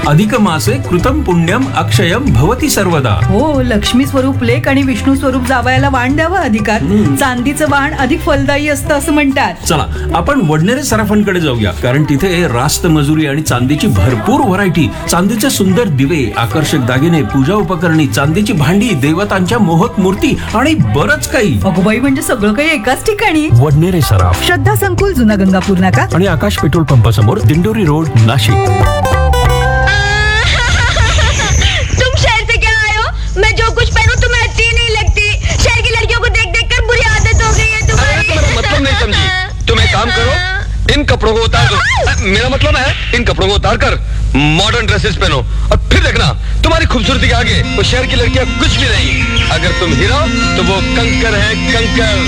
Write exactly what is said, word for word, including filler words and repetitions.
अधिक मासे कृतं पुण्यम अक्षयम भवती सर्वदा. हो, लक्ष्मी स्वरूप लेक आणि विष्णू स्वरूप जावयाला वाण द्यावा अधिकार. चांदीचं वाण अधिक फलदायी असतं असं म्हणतात. चला आपण वडनेरे सराफांकडे जाऊया, कारण तिथे रास्त मजुरी आणि चांदीची भरपूर व्हरायटी, चांदीचे सुंदर दिवे, आकर्षक दागिने, पूजा उपकरणी, चांदीची भांडी, देवतांच्या मोहक मूर्ती आणि बरंच काही. अगोबाई, म्हणजे सगळं काही एकाच ठिकाणी. वडनेरे सराफ, श्रद्धा संकुल, जुना गंगापूर नाका आणि आकाश पेट्रोल पंपा समोर, दिंडोरी रोड, नाशिक. तुम शहर से क्या आए हो? मैं जो कुछ पहनूं तुम्हें अच्छी नहीं लगती. शहर की लड़कियों को देख देख कर बुरी आदत हो गई है तुम्हारी. मेरा मतलब नहीं समझी. तुम एक काम करो, इन कपड़ों को उतार दो. मेरा मतलब है इन कपड़ों को उतार कर मॉडर्न ड्रेसेस पहनो और फिर देखना तुम्हारी खूबसूरती के आगे वो शहर की लड़कियां कुछ भी नहीं. अगर तुम हीरो तो वो कंकर है, कंकर.